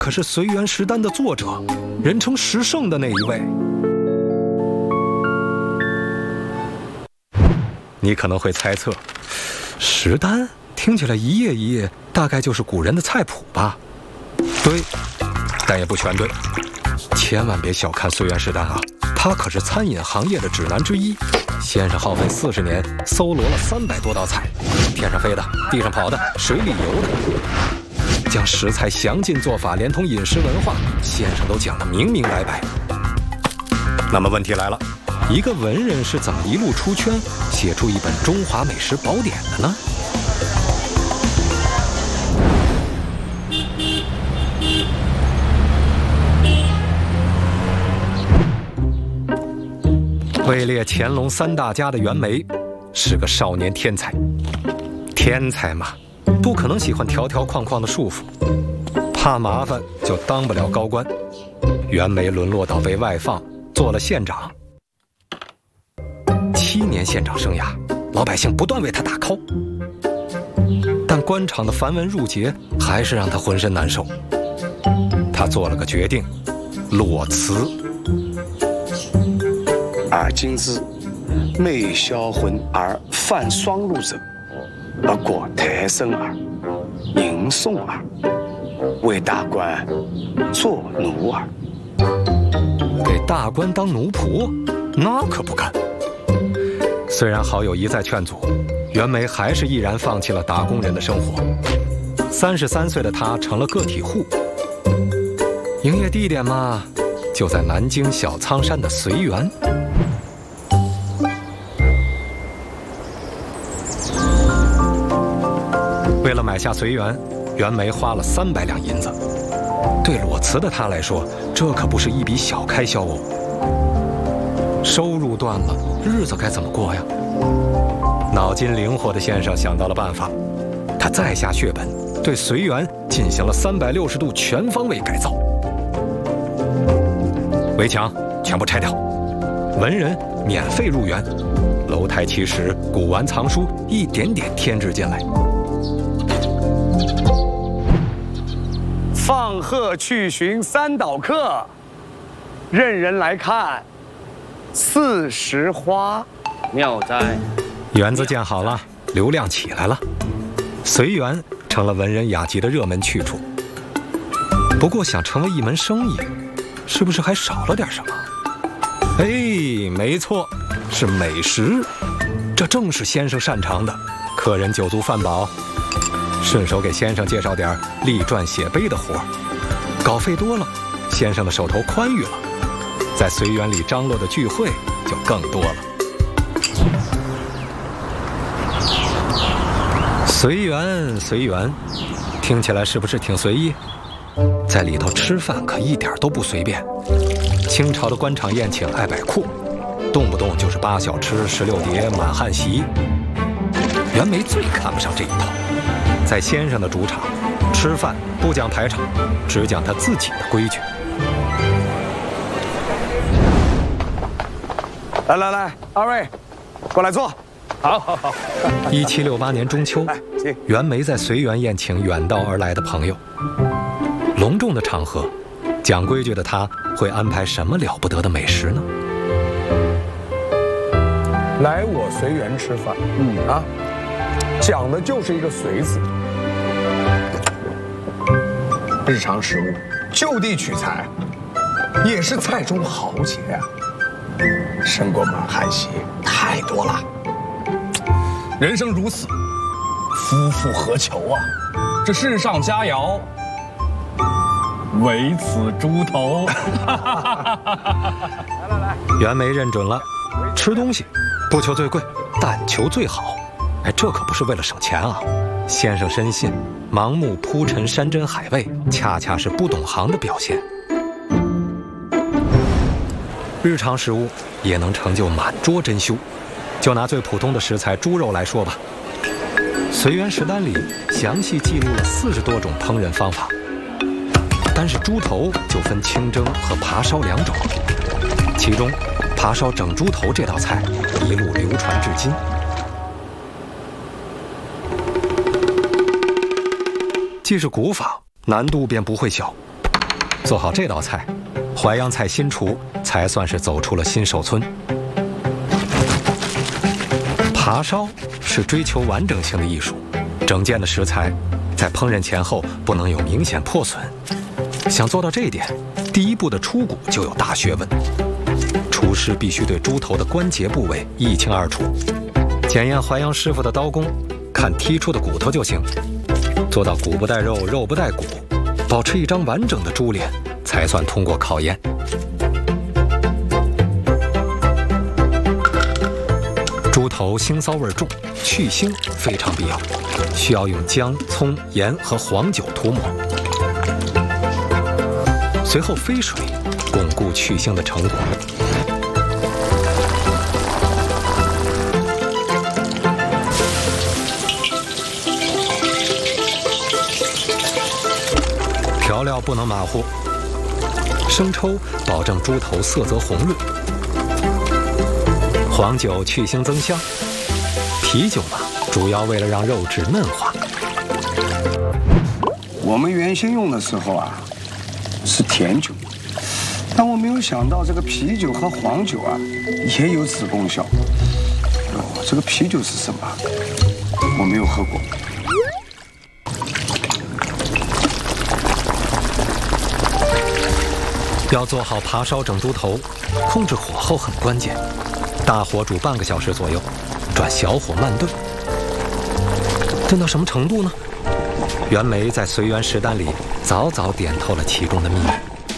可是随园食单的作者，人称食圣的那一位。你可能会猜测，食单听起来一页一页，大概就是古人的菜谱吧？对，但也不全对。千万别小看随园食单啊，它可是餐饮行业的指南之一。先生耗费40年，搜罗了300多道菜，天上飞的、地上跑的、水里游的，将食材详尽做法连同饮食文化，先生都讲得明明白白。那么问题来了，一个文人是怎么一路出圈，写出一本中华美食宝典的呢？位列乾隆3大家的袁枚，是个少年天才。天才嘛，不可能喜欢条条框框的束缚，怕麻烦就当不了高官。袁枚沦落到被外放，做了县长。7年县长生涯，老百姓不断为他打 call， 但官场的繁文缛节还是让他浑身难受。他做了个决定，裸辞。 而今之美销魂而犯双路者，而过台生耳、吟诵耳，为大官做奴耳。 给大官当奴仆，那可不干。虽然好友一再劝阻，袁枚还是毅然放弃了打工人的生活。33岁的他成了个体户，营业地点嘛，就在南京小仓山的随园。为了买下随园，袁枚花了300两银子。对裸辞的他来说，这可不是一笔小开销哦。收入断了，日子该怎么过呀？脑筋灵活的先生想到了办法，他再下血本，对随园进行了360度全方位改造。围墙全部拆掉，文人免费入园，楼台棋石、古玩藏书一点点添置进来。 放鹤去寻三岛客，任人来看40花。妙哉！ 园子建好了，流量起来了，随园成了文人雅集的热门去处。不过想成为一门生意，是不是还少了点什么？哎，没错，是美食。这正是先生擅长的。客人酒足饭饱，顺手给先生介绍点立传写碑的活儿，稿费多了，先生的手头宽裕了，在随园里张罗的聚会就更多了。随园，随园，听起来是不是挺随意？在里头吃饭可一点都不随便。清朝的官场宴请爱摆酷，动不动就是8小吃、16碟、满汉席。袁枚最看不上这一套，在先生的主场，吃饭不讲排场，只讲他自己的规矩。 来，二位，过来坐。好。 1768年中秋，袁枚在随园宴请远道而来的朋友。隆重的场合，讲规矩的他会安排什么了不得的美食呢？ 来我随园吃饭，讲的就是一个随字。日常食物，就地取材，也是菜中豪杰啊。胜过满汉席太多了。人生如此，夫复何求啊？这世上佳肴，唯此猪头。来， 袁枚认准了，吃东西不求最贵，但求最好。哎，这可不是为了省钱啊！先生深信，盲目铺陈山珍海味，恰恰是不懂行的表现。日常食物也能成就满桌珍馐。就拿最普通的食材猪肉来说吧，随园食单里详细记录了40多种烹饪方法。单是猪头就分清蒸和扒烧2种，其中扒烧整猪头这道菜一路流传至今。既是古法，难度便不会小。 做好这道菜，淮扬菜新厨才算是走出了新手村。扒烧是追求完整性的艺术，整件的食材在烹饪前后不能有明显破损。想做到这一点，第一步的出骨就有大学问。厨师必须对猪头的关节部位一清二楚，检验淮扬师傅的刀工，看剔出的骨头就行。做到骨不带肉，肉不带骨，保持一张完整的猪脸，才算通过考验。猪头腥臊味重，去腥非常必要，需要用姜、葱、盐和黄酒涂抹，随后飞水，巩固去腥的成果。调料不能马虎，生抽保证猪头色泽红润，黄酒去腥增香，啤酒嘛，主要为了让肉质嫩滑。 我们原先用的时候啊，是甜酒，但我没有想到这个啤酒和黄酒啊，也有此功效。哦，这个啤酒是什么？我没有喝过。 要做好扒烧整猪头，控制火候很关键。大火煮半个小时左右，转小火慢炖。炖到什么程度呢？袁枚在《随园食单》里早早点透了其中的秘密。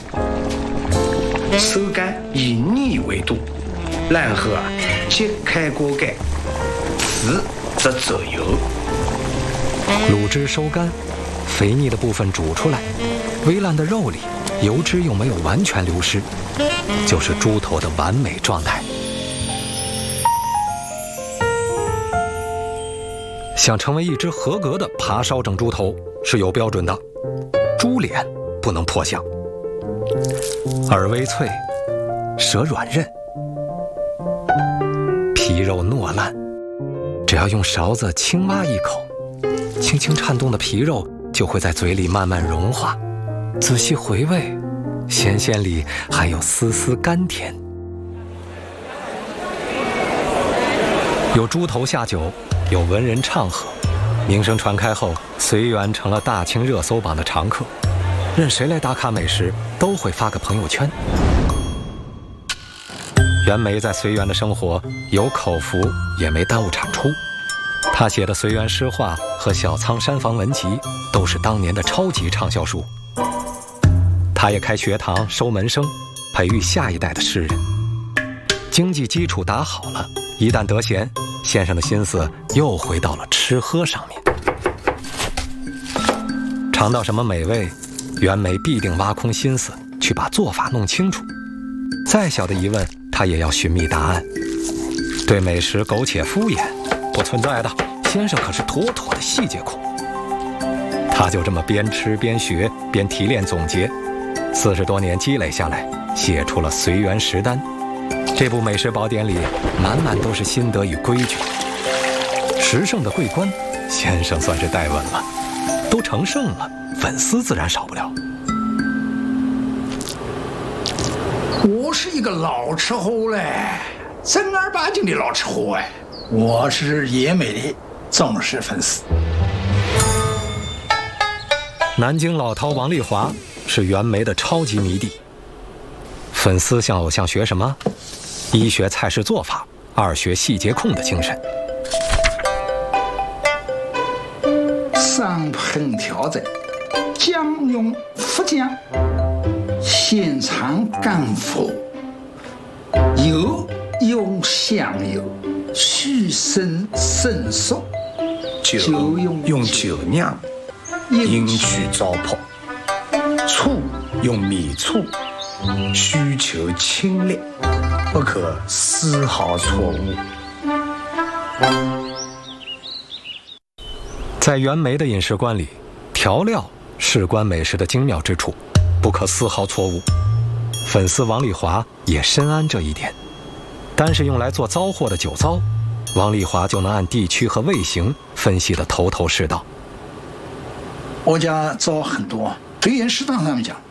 收干以腻为度，然后揭开锅盖，此则走油。 卤汁收干，肥腻的部分煮出来，微烂的肉里油脂又没有完全流失，就是猪头的完美状态。想成为一只合格的扒烧整猪头是有标准的，猪脸不能破相，耳微脆，舌软韧，皮肉糯烂。只要用勺子轻挖一口，轻轻颤动的皮肉就会在嘴里慢慢融化。仔细回味，鲜鲜里还有丝丝甘甜。有猪头下酒，有文人唱和，名声传开后，随园成了大清热搜榜的常客。任谁来打卡美食，都会发个朋友圈。袁枚在随园的生活有口福，也没耽误产出。他写的《随园诗话》和《小仓山房文集》都是当年的超级畅销书。他也开学堂收门生，培育下一代的诗人。经济基础打好了，一旦得闲，先生的心思又回到了吃喝上面。尝到什么美味，袁枚必定挖空心思去把做法弄清楚。再小的疑问，他也要寻觅答案。对美食苟且敷衍，不存在的。先生可是妥妥的细节控。他就这么边吃边学边提炼总结，40多年积累下来，写出了《随园食单》这部美食宝典里满满都是心得与规矩。食圣的桂冠，先生算是带稳了，都成圣了，粉丝自然少不了。 我是一个老吃货嘞，正儿八经的老吃货哎，我是野美的忠实粉丝。 南京老饕王丽华是袁枚的超级迷弟，粉丝向偶像学什么？一学菜式做法，二学细节控的精神。 上烹调者，姜用福姜，现场干火，油用香油，须生生熟， 酒用酒酿，应取糟粕，醋用米醋，需求清冽，不可丝毫错误。 在袁枚的饮食观里，调料事关美食的精妙之处，不可丝毫错误。粉丝王丽华也深谙这一点。单是用来做糟货的酒糟，王丽华就能按地区和味型分析得头头是道。 我家糟很多，随园食堂上面讲，